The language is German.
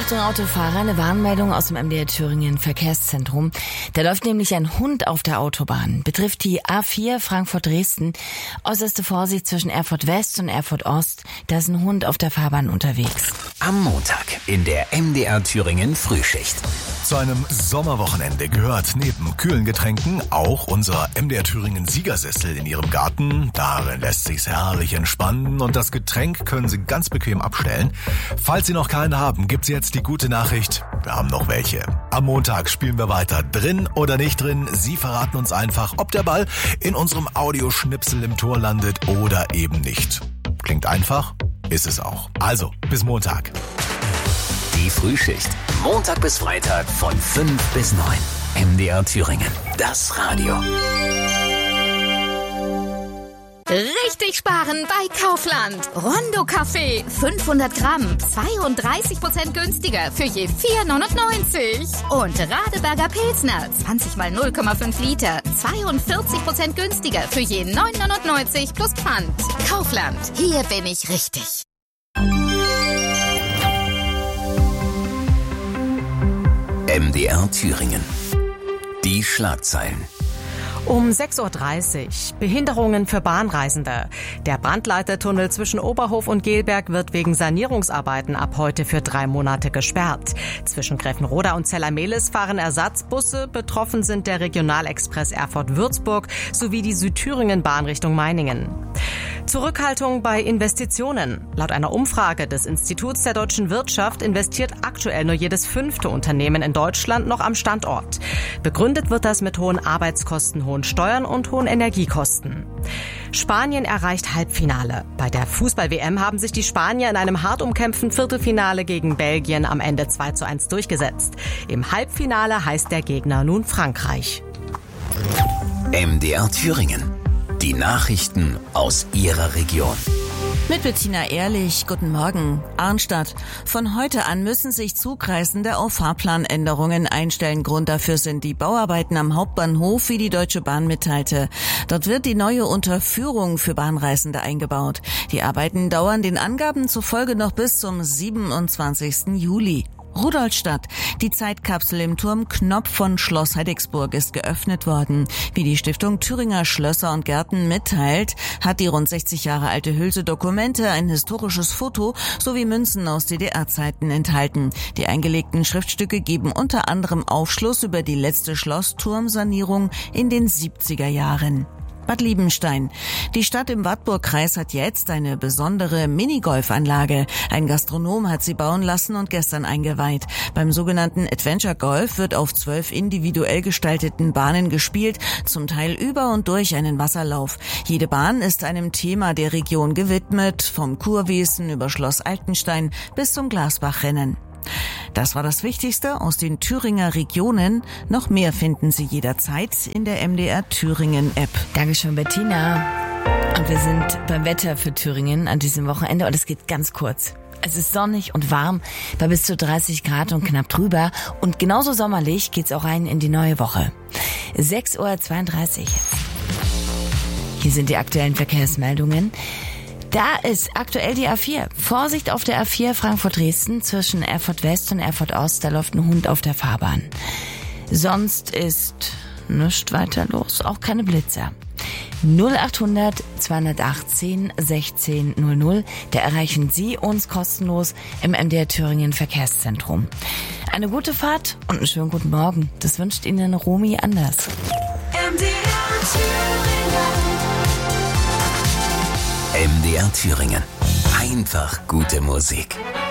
Achtung Autofahrer, eine Warnmeldung aus dem MDR Thüringen Verkehrszentrum. Da läuft nämlich ein Hund auf der Autobahn. Betrifft die A4 Frankfurt-Dresden. Äußerste Vorsicht zwischen Erfurt West und Erfurt Ost. Da ist ein Hund auf der Fahrbahn unterwegs. Am Montag in der MDR Thüringen Frühschicht. Zu einem Sommerwochenende gehört neben kühlen Getränken auch unser MDR Thüringen Siegersessel in Ihrem Garten. Darin lässt sich's herrlich entspannen und das Getränk können Sie ganz bequem abstellen. Falls Sie noch keinen haben, gibt's jetzt die gute Nachricht, wir haben noch welche. Am Montag spielen wir weiter. Drin oder nicht drin, Sie verraten uns einfach, ob der Ball in unserem Audioschnipsel im Tor landet oder eben nicht. Klingt einfach, ist es auch. Also, bis Montag. Die Frühschicht. Montag bis Freitag von 5 bis 9. MDR Thüringen. Das Radio. Richtig sparen bei Kaufland. Rondo-Kaffee 500 Gramm, 32% günstiger für je 4,99. Und Radeberger Pilsner 20 mal 0,5 Liter, 42% günstiger für je 9,99 plus Pfand. Kaufland, hier bin ich richtig. MDR Thüringen. Die Schlagzeilen. Um 6.30 Uhr. Behinderungen für Bahnreisende. Der Brandleitertunnel zwischen Oberhof und Gelberg wird wegen Sanierungsarbeiten ab heute für 3 Monate gesperrt. Zwischen Greffenroda und Zellermehlis fahren Ersatzbusse. Betroffen sind der Regionalexpress Erfurt-Würzburg sowie die Südthüringen-Bahn Richtung Meiningen. Zurückhaltung bei Investitionen. Laut einer Umfrage des Instituts der deutschen Wirtschaft investiert aktuell nur jedes 5. Unternehmen in Deutschland noch am Standort. Begründet wird das mit hohen Arbeitskosten, hohen Steuern und hohen Energiekosten. Spanien erreicht Halbfinale. Bei der Fußball-WM haben sich die Spanier in einem hart umkämpften Viertelfinale gegen Belgien am Ende 2:1 durchgesetzt. Im Halbfinale heißt der Gegner nun Frankreich. MDR Thüringen. Die Nachrichten aus Ihrer Region. Mit Bettina Ehrlich, guten Morgen. Arnstadt. Von heute an müssen sich Zugreisende auf Fahrplanänderungen einstellen. Grund dafür sind die Bauarbeiten am Hauptbahnhof, wie die Deutsche Bahn mitteilte. Dort wird die neue Unterführung für Bahnreisende eingebaut. Die Arbeiten dauern den Angaben zufolge noch bis zum 27. Juli. Rudolstadt. Die Zeitkapsel im Turm Knopf von Schloss Heidigsburg ist geöffnet worden. Wie die Stiftung Thüringer Schlösser und Gärten mitteilt, hat die rund 60 Jahre alte Hülse Dokumente, ein historisches Foto sowie Münzen aus DDR-Zeiten enthalten. Die eingelegten Schriftstücke geben unter anderem Aufschluss über die letzte Schlossturmsanierung in den 70er Jahren. Bad Liebenstein. Die Stadt im Wartburgkreis hat jetzt eine besondere Minigolfanlage. Ein Gastronom hat sie bauen lassen und gestern eingeweiht. Beim sogenannten Adventure Golf wird auf 12 individuell gestalteten Bahnen gespielt, zum Teil über und durch einen Wasserlauf. Jede Bahn ist einem Thema der Region gewidmet, vom Kurwesen über Schloss Altenstein bis zum Glasbachrennen. Das war das Wichtigste aus den Thüringer Regionen. Noch mehr finden Sie jederzeit in der MDR Thüringen App. Dankeschön, Bettina. Und wir sind beim Wetter für Thüringen an diesem Wochenende und es geht ganz kurz. Es ist sonnig und warm, bei bis zu 30 Grad und knapp drüber. Und genauso sommerlich geht's auch rein in die neue Woche. 6:32 Uhr. Hier sind die aktuellen Verkehrsmeldungen. Da ist aktuell die A4. Vorsicht auf der A4 Frankfurt-Dresden zwischen Erfurt West und Erfurt Ost. Da läuft ein Hund auf der Fahrbahn. Sonst ist nichts weiter los, auch keine Blitzer. 0800 218 16 00. Da erreichen Sie uns kostenlos im MDR Thüringen Verkehrszentrum. Eine gute Fahrt und einen schönen guten Morgen. Das wünscht Ihnen Romy Anders. MDR Thüringen. Einfach gute Musik.